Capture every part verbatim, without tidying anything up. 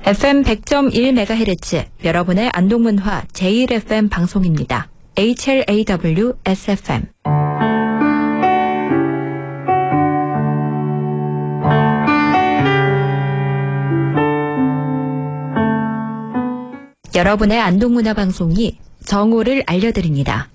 에프엠 백 점 일 메가헤르츠 여러분의 안동문화 제일 에프엠 방송입니다. 에이치엘에이더블유 에스에프엠 여러분의 안동문화 방송이 정오를 알려드립니다.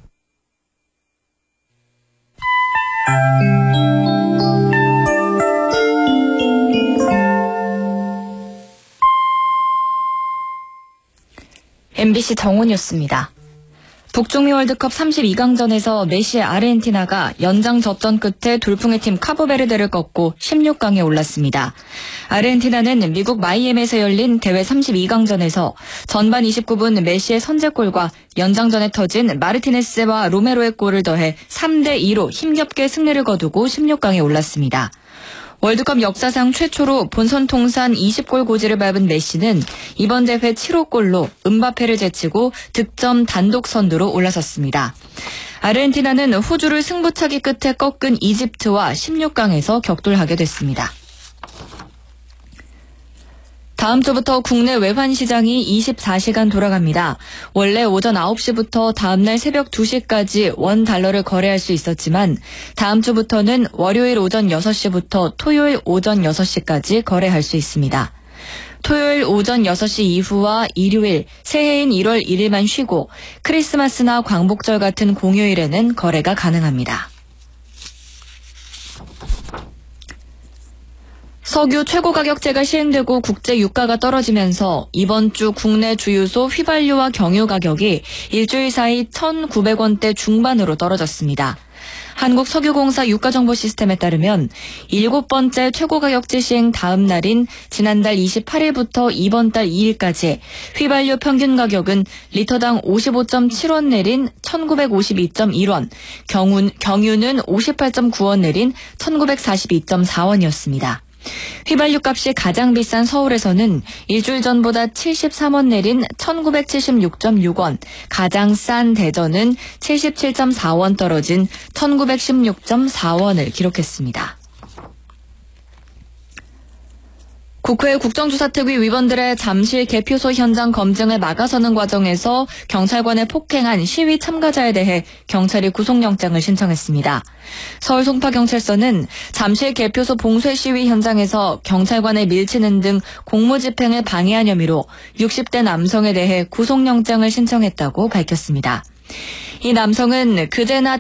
엠비씨 정오 뉴스입니다. 북중미 월드컵 삼십이 강전에서 메시의 아르헨티나가 연장 접전 끝에 돌풍의 팀 카보베르데를 꺾고 십육 강에 올랐습니다. 아르헨티나는 미국 마이애미에서 열린 대회 삼십이 강전에서 전반 이십구 분 메시의 선제골과 연장전에 터진 마르티네스와 로메로의 골을 더해 삼 대 이로 힘겹게 승리를 거두고 십육 강에 올랐습니다. 월드컵 역사상 최초로 본선 통산 이십 골 고지를 밟은 메시는 이번 대회 칠 호 골로 음바페를 제치고 득점 단독 선두로 올라섰습니다. 아르헨티나는 호주를 승부차기 끝에 꺾은 이집트와 십육 강에서 격돌하게 됐습니다. 다음 주부터 국내 외환시장이 이십사 시간 돌아갑니다. 원래 오전 아홉 시부터 다음날 새벽 두 시까지 원 달러를 거래할 수 있었지만 다음 주부터는 월요일 오전 여섯 시부터 토요일 오전 여섯 시까지 거래할 수 있습니다. 토요일 오전 여섯 시 이후와 일요일, 새해인 일월 일 일만 쉬고 크리스마스나 광복절 같은 공휴일에는 거래가 가능합니다. 석유 최고가격제가 시행되고 국제 유가가 떨어지면서 이번 주 국내 주유소 휘발유와 경유 가격이 일주일 사이 천구백 원대 중반으로 떨어졌습니다. 한국석유공사 유가정보 시스템에 따르면 일곱 번째 최고가격제 시행 다음 날인 지난달 이십팔 일부터 이번 달 이 일까지 휘발유 평균 가격은 리터당 오십오 점 칠 원 내린 천구백오십이 점 일 원, 경유, 경유는 오십팔 점 구 원 내린 천구백사십이 점 사 원이었습니다. 휘발유 값이 가장 비싼 서울에서는 일주일 전보다 칠십삼 원 내린 천구백칠십육 점 육 원, 가장 싼 대전은 칠십칠 점 사 원 떨어진 천구백십육 점 사 원을 기록했습니다. 국회 국정조사특위 위원들의 잠실 개표소 현장 검증을 막아서는 과정에서 경찰관을 폭행한 시위 참가자에 대해 경찰이 구속영장을 신청했습니다. 서울 송파경찰서는 잠실 개표소 봉쇄 시위 현장에서 경찰관을 밀치는 등 공무집행을 방해한 혐의로 육십 대 남성에 대해 구속영장을 신청했다고 밝혔습니다. 이 남성은 그제 낮